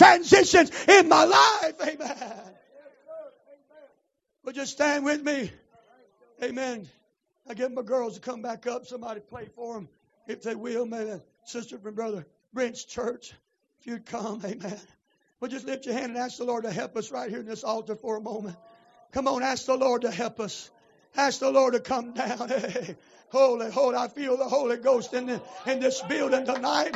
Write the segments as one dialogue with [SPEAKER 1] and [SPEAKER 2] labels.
[SPEAKER 1] transitions in my life. Amen. Would you stand with me? Amen. I get my girls to come back up. Somebody play for them, if they will. Maybe Sister and Brother Brent's church, if you'd come. Amen. Well, just lift your hand and ask the Lord to help us right here in this altar for a moment. Come on, ask the Lord to help us. Ask the Lord to come down. Hey, holy, holy. I feel the Holy Ghost in this building tonight.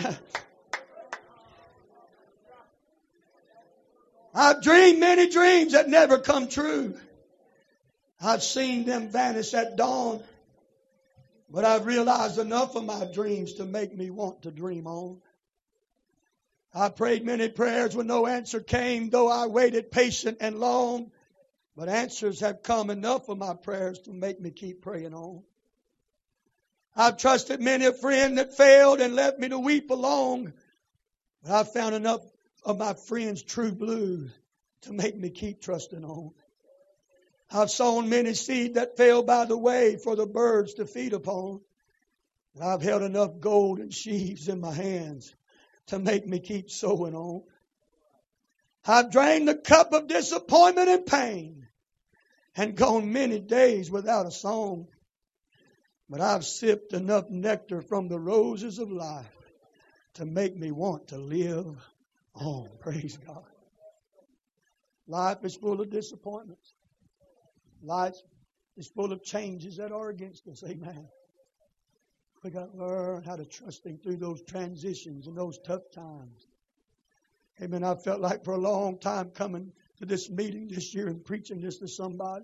[SPEAKER 1] I've dreamed many dreams that never come true. I've seen them vanish at dawn. But I've realized enough of my dreams to make me want to dream on. I prayed many prayers when no answer came, though I waited patient and long. But answers have come enough of my prayers to make me keep praying on. I've trusted many a friend that failed and left me to weep alone. But I've found enough of my friends' true blue to make me keep trusting on. I've sown many seed that fell by the way for the birds to feed upon. And I've held enough gold and sheaves in my hands to make me keep sowing on. I've drained the cup of disappointment and pain and gone many days without a song. But I've sipped enough nectar from the roses of life to make me want to live on. Praise God. Life is full of disappointments. Life is full of changes that are against us. Amen. We got to learn how to trust Him through those transitions and those tough times. Amen. I felt like for a long time coming to this meeting this year and preaching this to somebody.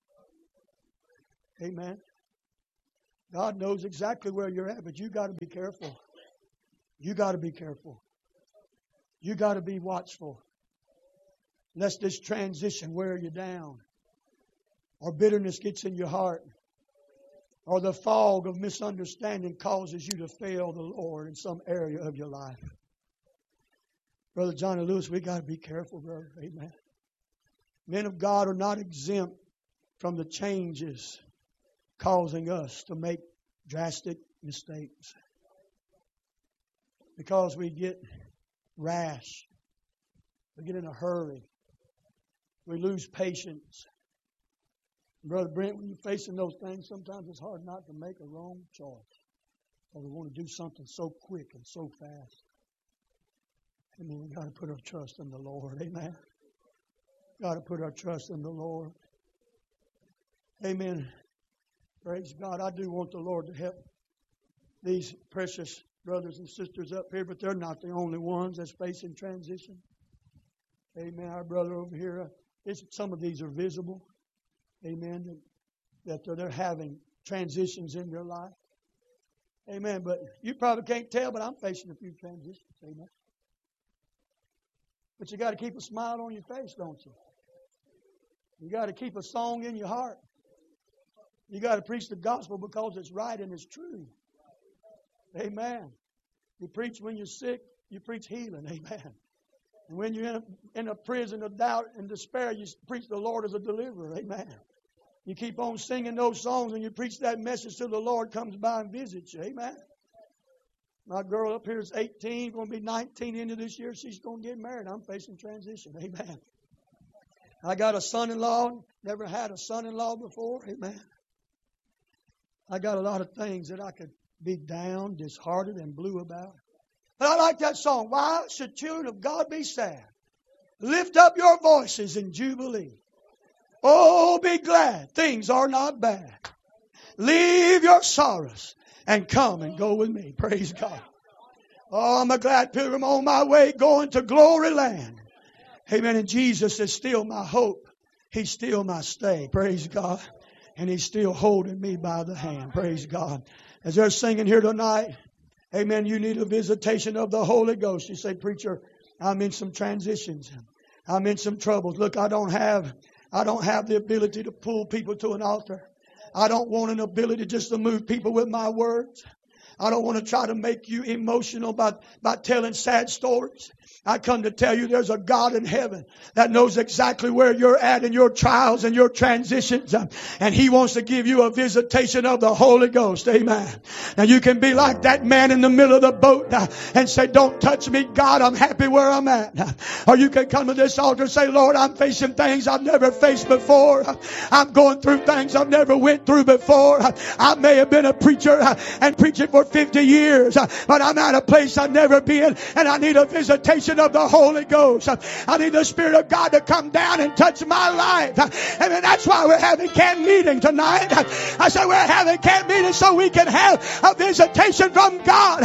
[SPEAKER 1] Amen. God knows exactly where you're at, but you got to be careful. You got to be careful. You got to be watchful. Lest this transition wear you down, or bitterness gets in your heart, or the fog of misunderstanding causes you to fail the Lord in some area of your life. Brother Johnny Lewis, we got to be careful, brother. Amen. Men of God are not exempt from the changes causing us to make drastic mistakes. Because we get rash. We get in a hurry. We lose patience. Brother Brent, when you're facing those things, sometimes it's hard not to make a wrong choice. Because we want to do something so quick and so fast. Amen. We've got to put our trust in the Lord. Amen. Got to put our trust in the Lord. Amen. Praise God. I do want the Lord to help these precious brothers and sisters up here, but they're not the only ones that's facing transition. Amen. Our brother over here, some of these are visible. Amen. That they're having transitions in their life. Amen. But you probably can't tell, but I'm facing a few transitions. Amen. But you got to keep a smile on your face, don't you? You got to keep a song in your heart. You got to preach the gospel because it's right and it's true. Amen. You preach when you're sick, you preach healing. Amen. And when you're in a prison of doubt and despair, you preach the Lord as a deliverer. Amen. You keep on singing those songs and you preach that message till the Lord comes by and visits you. Amen. My girl up here is 18, going to be 19 into this year. She's going to get married. I'm facing transition. Amen. I got a son-in-law. Never had a son-in-law before. Amen. I got a lot of things that I could be down, disheartened, and blue about. But I like that song. Why should children of God be sad? Lift up your voices in jubilee. Oh, be glad. Things are not bad. Leave your sorrows and come and go with me. Praise God. Oh, I'm a glad pilgrim on my way going to glory land. Amen. And Jesus is still my hope. He's still my stay. Praise God. And He's still holding me by the hand. Praise God. As they're singing here tonight, amen, you need a visitation of the Holy Ghost. You say, preacher, I'm in some transitions. I'm in some troubles. Look, I don't have the ability to pull people to an altar. I don't want an ability just to move people with my words. I don't want to try to make you emotional by telling sad stories. I come to tell you there's a God in heaven that knows exactly where you're at in your trials and your transitions. And He wants to give you a visitation of the Holy Ghost. Amen. Now you can be like that man in the middle of the boat and say, don't touch me, God. I'm happy where I'm at. Or you can come to this altar and say, Lord, I'm facing things I've never faced before. I'm going through things I've never went through before. I may have been a preacher and preaching for 50 years, but I'm at a place I've never been, and I need a visitation of the Holy Ghost. I need the Spirit of God to come down and touch my life. And that's why we're having camp meeting tonight. I said we're having camp meeting so we can have a visitation from God.